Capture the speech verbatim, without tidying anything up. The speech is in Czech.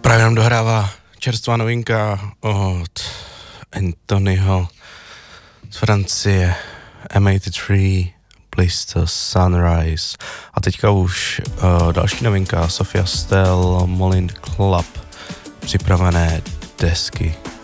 Právě nám dohrává čerstvá novinka od Anthonyho z Francie, M osmdesát tři, Blister Sunrise. A teďka už uh, další novinka, Sophia Stell, Molin Club, připravené desky.